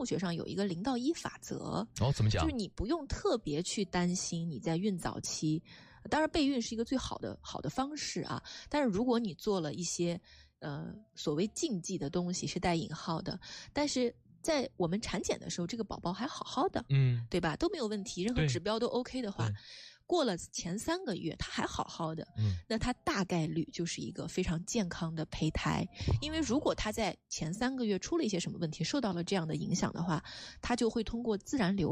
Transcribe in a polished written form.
物学上有一个0到1法则。 怎么讲？ 就是你不用特别去担心你在孕早期，当然备孕是一个最好的方式啊，但是如果你做了一些所谓禁忌的东西，是带引号的，但是在我们产检的时候这个宝宝还好好的，对吧，都没有问题，任何指标都 OK 的话，过了前3个月他还好好的，那他大概率就是一个非常健康的胚胎。因为如果他在前3个月出了一些什么问题，受到了这样的影响的话，他就会通过自然流